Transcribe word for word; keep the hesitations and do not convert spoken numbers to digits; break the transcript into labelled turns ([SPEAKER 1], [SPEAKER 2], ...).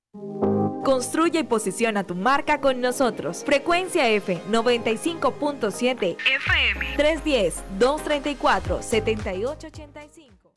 [SPEAKER 1] Construye y posiciona tu marca con nosotros. Frecuencia F noventa y cinco punto siete F M tres uno cero, dos tres cuatro, siete ocho ocho cinco.